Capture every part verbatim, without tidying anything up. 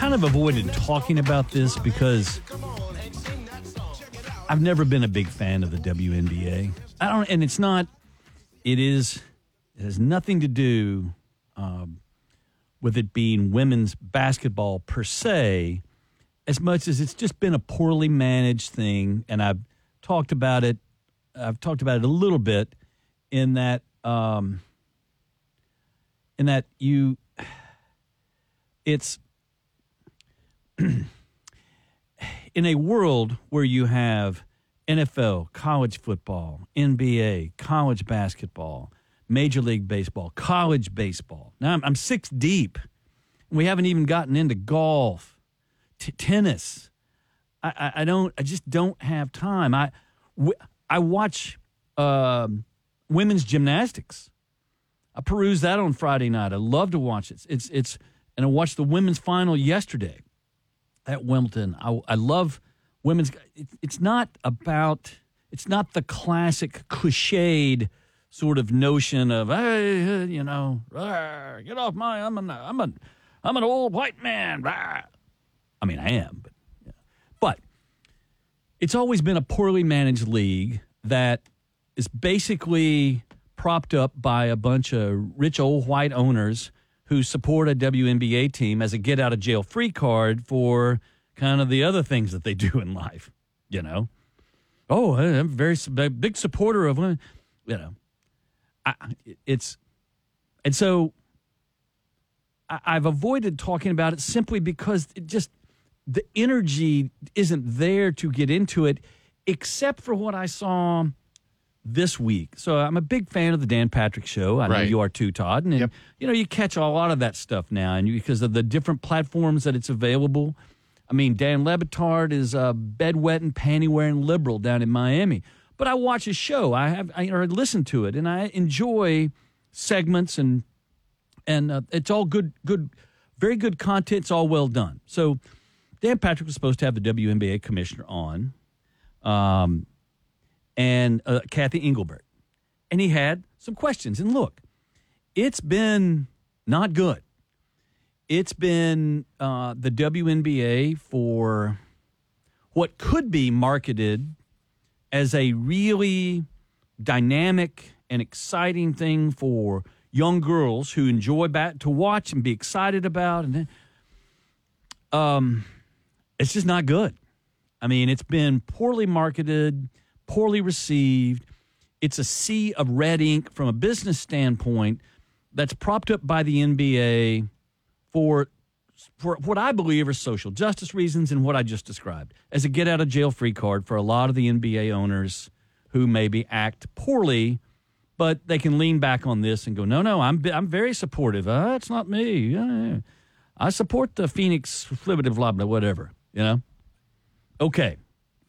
kind of avoided talking about this because I've never been a big fan of the W N B A. I don't, and it's not. It is. It has nothing to do um, with it being women's basketball per se, as much as it's just been a poorly managed thing. And I've talked about it. I've talked about it a little bit in that. Um, in that you, it's. In a world where you have N F L, college football, N B A, college basketball, Major League Baseball, college baseball. Now I'm, I'm six deep. We haven't even gotten into golf, t- tennis. I, I, I don't. I just don't have time. I, w- I watch um, women's gymnastics. I peruse that on Friday night. I love to watch it. It's it's and I watched the women's final yesterday at Wimbledon. I, I love women's. It, it's not about. It's not the classic cliched sort of notion of, hey, you know, get off my. I'm an. I'm an. I'm an old white man. I mean, I am, but yeah. But it's always been a poorly managed league that is basically propped up by a bunch of rich old white owners who support a W N B A team as a get-out-of-jail-free card for kind of the other things that they do in life, you know? Oh, I'm a very big supporter of, you know, I, it's, and so I, I've avoided talking about it simply because it just, the energy isn't there to get into it, except for what I saw this week. So I'm a big fan of the Dan Patrick Show. I know Right. you are too, Todd. And, Yep. you know, you catch a lot of that stuff now and you, because of the different platforms that it's available. I mean, Dan Le Batard is a bedwetting, panty-wearing liberal down in Miami. But I watch his show. I have, I, or I listen to it, and I enjoy segments, and and uh, it's all good, good, very good content. It's all well done. So Dan Patrick was supposed to have the W N B A commissioner on. Um. and uh, Kathy Engelbert. And he had some questions. And look, it's been not good. It's been uh, the W N B A for what could be marketed as a really dynamic and exciting thing for young girls who enjoy bat to watch and be excited about. And then, um, it's just not good. I mean, it's been poorly marketed, poorly received. It's a sea of red ink from a business standpoint that's propped up by the N B A for for what I believe are social justice reasons and what I just described as a get-out-of-jail-free card for a lot of the N B A owners who maybe act poorly, but they can lean back on this and go, no, no, I'm I'm very supportive. Uh, that's not me. Uh, I support the Phoenix Flibitive blah, blah, whatever, you know? Okay.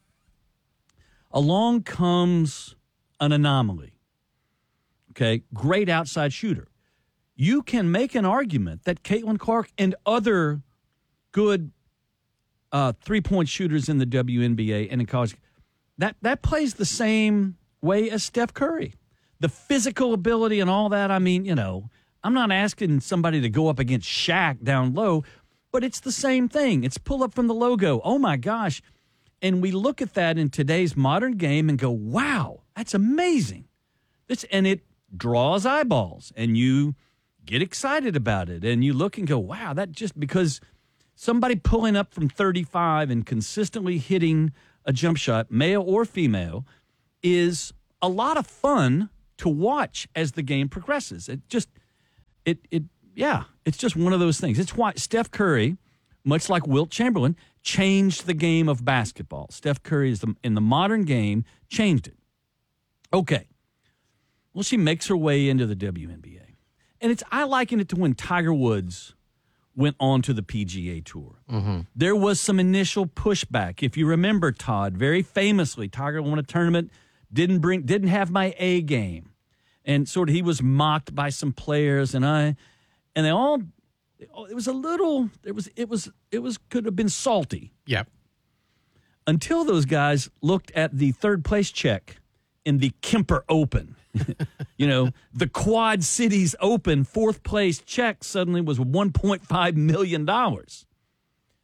Along comes an anomaly. Okay, great outside shooter. You can make an argument that Caitlin Clark and other good uh, three-point shooters in the W N B A and in college, that, that plays the same way as Steph Curry. The physical ability and all that, I mean, you know, I'm not asking somebody to go up against Shaq down low, but it's the same thing. It's pull up from the logo. Oh, my gosh. And we look at that in today's modern game and go, wow, that's amazing. This, and it draws eyeballs, and you get excited about it, and you look and go, wow, that just because somebody pulling up from thirty-five and consistently hitting a jump shot, male or female, is a lot of fun to watch as the game progresses. It just, it, it, yeah, it's just one of those things. It's why Steph Curry, much like Wilt Chamberlain, changed the game of basketball. Steph Curry is the, in the modern game, changed it. Okay. Well, she makes her way into the W N B A. And it's I liken it to when Tiger Woods went on to the P G A Tour. Mm-hmm. There was some initial pushback. If you remember, Todd, very famously, Tiger won a tournament, didn't bring, didn't have my A game. And sort of he was mocked by some players, and I, and they all, it was a little, it was, it was, it was, could have been salty. Yep. Until those guys looked at the third place check in the Kemper Open. You know, the Quad Cities Open fourth place check suddenly was one point five million dollars.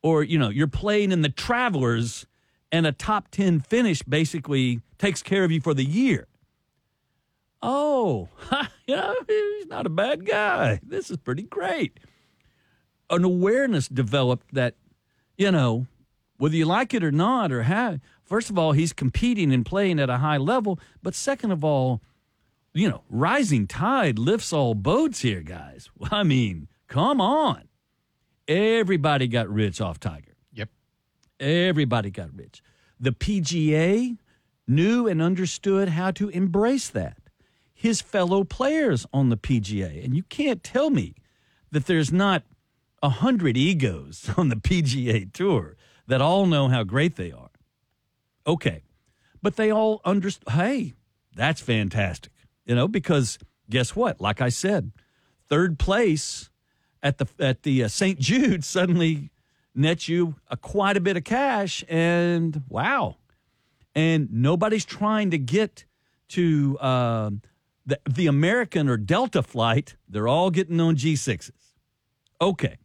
or, you know, you're playing in the Travelers and a top ten finish basically takes care of you for the year. Oh, you know, he's not a bad guy. This is pretty great. An awareness developed that, you know, whether you like it or not, or how, first of all, he's competing and playing at a high level. But second of all, you know, rising tide lifts all boats here, guys. I mean, come on. Everybody got rich off Tiger. Yep. Everybody got rich. The P G A knew and understood how to embrace that. His fellow players on the P G A. And you can't tell me that there's not a hundred egos on the P G A Tour that all know how great they are. Okay. But they all understand, hey, that's fantastic. You know, because guess what? Like I said, third place at the at the uh, Saint Jude suddenly nets you a, quite a bit of cash, and wow. And nobody's trying to get to uh, the, the American or Delta flight. They're all getting on G sixes. Okay.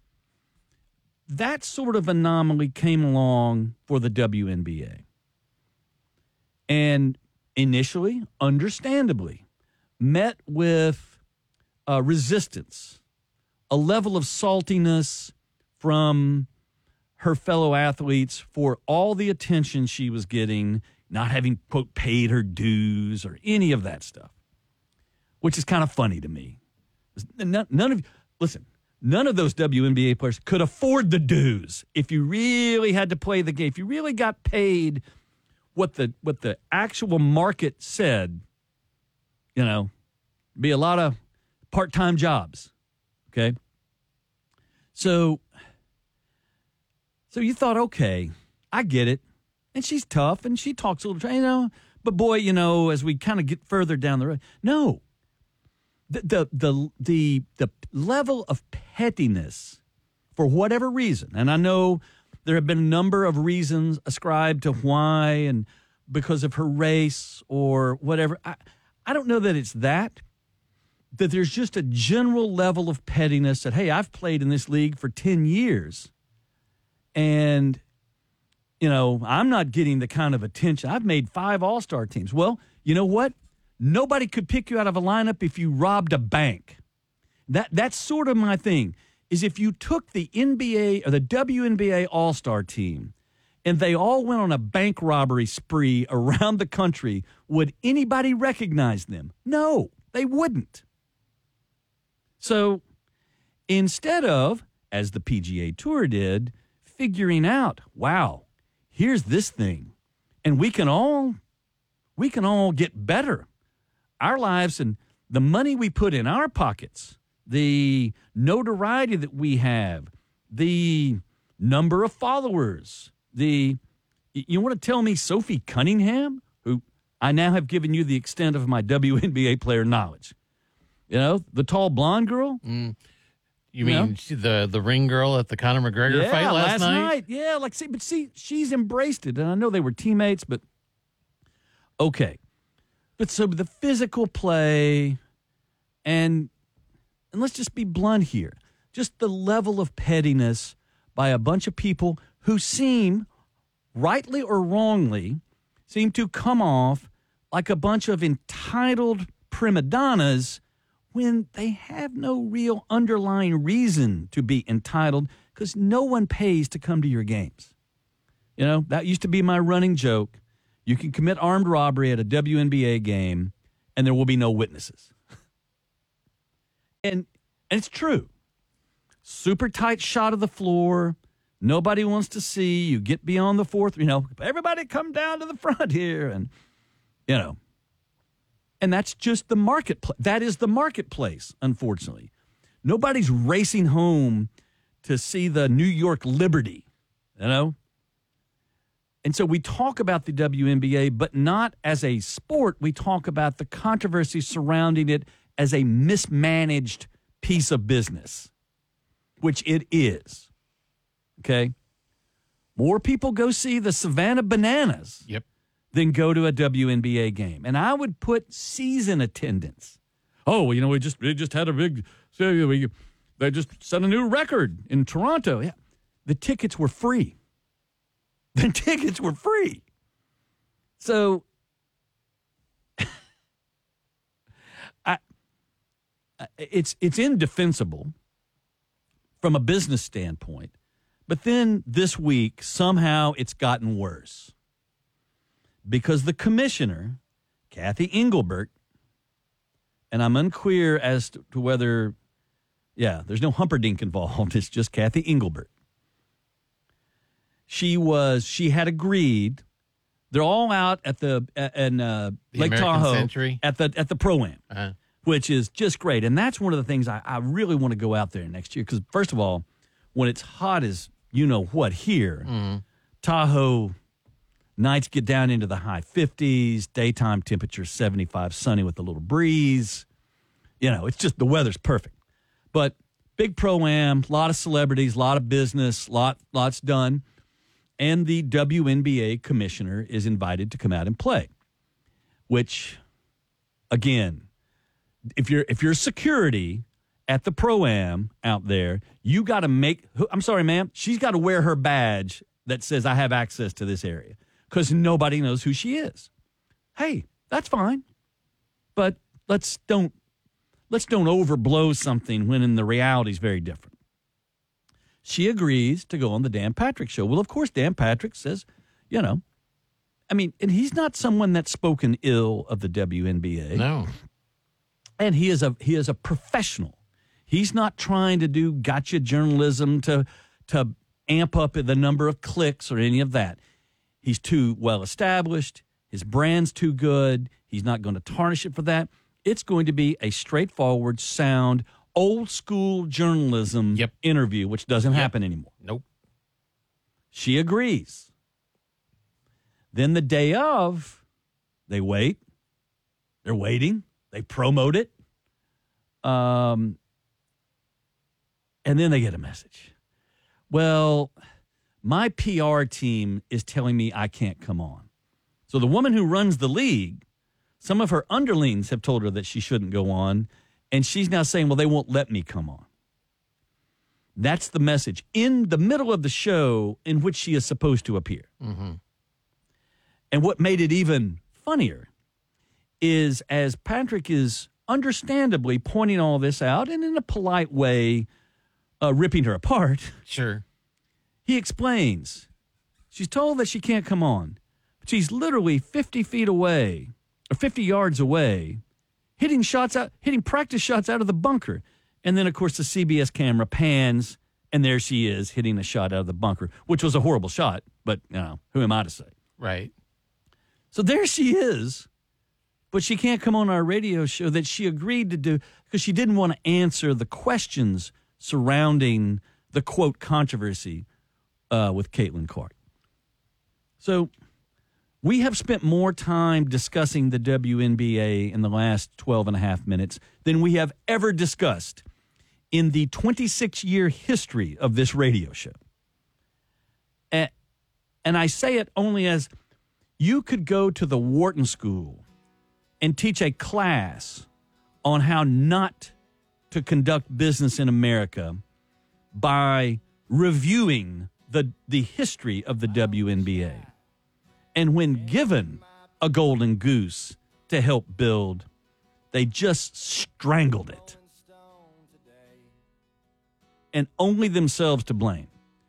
That sort of anomaly came along for the W N B A. And initially, understandably, met with uh, resistance, a level of saltiness from her fellow athletes for all the attention she was getting, not having, quote, paid her dues or any of that stuff, which is kind of funny to me. None, none of, listen, none of those W N B A players could afford the dues if you really had to play the game. If you really got paid what the what the actual market said, you know, be a lot of part-time jobs, okay? So, so you thought, okay, I get it. And she's tough, and she talks a little, you know, but boy, you know, as we kind of get further down the road, no. The, the, the, the, the level of pettiness, for whatever reason, and I know there have been a number of reasons ascribed to why, and because of her race or whatever. I, I don't know that it's that, that there's just a general level of pettiness that, hey, I've played in this league for ten years, and, you know, I'm not getting the kind of attention. I've made five all-star teams. Well, you know what? Nobody could pick you out of a lineup if you robbed a bank. That That's sort of my thing. Is if you took the N B A or the W N B A All-Star team and they all went on a bank robbery spree around the country, would anybody recognize them? No, they wouldn't. So instead of, as the P G A Tour did, figuring out, wow, here's this thing, and we can all we can all get better. Our lives and the money we put in our pockets, the notoriety that we have, the number of followers, the, you want to tell me Sophie Cunningham, who I now have given you the extent of my W N B A player knowledge, you know, the tall blonde girl. Mm. You, you mean know? She, the the ring girl at the Conor McGregor yeah, fight last, last night? night? Yeah, like, see, but see, she's embraced it, and I know they were teammates, but okay. But so the physical play, and and let's just be blunt here, just the level of pettiness by a bunch of people who seem, rightly or wrongly, seem to come off like a bunch of entitled prima donnas when they have no real underlying reason to be entitled, because no one pays to come to your games. You know, that used to be my running joke. You can commit armed robbery at a W N B A game, and there will be no witnesses. and and it's true. Super tight shot of the floor. Nobody wants to see. You get beyond the fourth. You know, everybody come down to the front here, and you know. And that's just the marketplace. That is the marketplace, unfortunately. Nobody's racing home to see the New York Liberty, you know? And so we talk about the W N B A, but not as a sport. We talk about the controversy surrounding it as a mismanaged piece of business, which it is. Okay? More people go see the Savannah Bananas. Yep. Than go to a W N B A game. And I would put season attendance. Oh, you know, we just we just had a big, they just set a new record in Toronto. Yeah. the tickets were free. The tickets were free. So I, it's it's indefensible from a business standpoint. But then this week, somehow it's gotten worse. Because the commissioner, Kathy Engelbert, and I'm unclear as to whether, yeah, there's no Humperdinck involved. It's just Kathy Engelbert. She was, she had agreed. They're all out at the, in uh, The Lake American Tahoe Century? at the at the Pro-Am, Uh-huh. which is just great. And that's one of the things I, I really want to go out there next year. Because first of all, when it's hot as you know what here, Mm-hmm. Tahoe nights get down into the high fifties, daytime temperature seventy-five, sunny with a little breeze. You know, it's just the weather's perfect. But big Pro-Am, a lot of celebrities, a lot of business, lot lots done. And the W N B A commissioner is invited to come out and play, which, again, if you're if you're security at the Pro-Am out there, you got to make, I'm sorry, ma'am, she's got to wear her badge that says I have access to this area because nobody knows who she is. Hey, that's fine, but let's don't let's don't overblow something when in the reality is very different. She agrees to go on the Dan Patrick Show. Well, of course, Dan Patrick says, you know, I mean, and he's not someone that's spoken ill of the W N B A. No. And he is a he is a professional. He's not trying to do gotcha journalism to to amp up the number of clicks or any of that. He's too well established. His brand's too good. He's not going to tarnish it for that. It's going to be a straightforward, sound, old school journalism Yep. interview, which doesn't Yep. happen anymore. Nope. She agrees. Then the day of, they wait. They're waiting. They promote it. Um, and then they get a message. Well, my P R team is telling me I can't come on. So the woman who runs the league, some of her underlings have told her that she shouldn't go on. And she's now saying, well, they won't let me come on. That's the message in the middle of the show in which she is supposed to appear. Mm-hmm. And what made it even funnier is as Patrick is understandably pointing all this out and in a polite way uh, ripping her apart, Sure. he explains she's told that she can't come on. But she's literally fifty feet away or fifty yards away hitting shots out, hitting practice shots out of the bunker. And then, of course, the C B S camera pans, and there she is hitting a shot out of the bunker, which was a horrible shot, but, you know, who am I to say? Right. So there she is, but she can't come on our radio show that she agreed to do because she didn't want to answer the questions surrounding the, quote, controversy uh, with Caitlin Clark. So we have spent more time discussing the W N B A in the last twelve and a half minutes than we have ever discussed in the twenty-six-year history of this radio show. And, and I say it only as you could go to the Wharton School and teach a class on how not to conduct business in America by reviewing the, the history of the W N B A. And when given a golden goose to help build, they just strangled it. And only themselves to blame.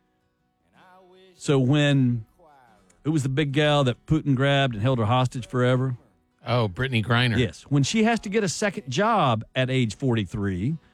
So when, who was the big gal that Putin grabbed and held her hostage forever? Oh, Brittany Griner. Yes. When she has to get a second job at age forty-three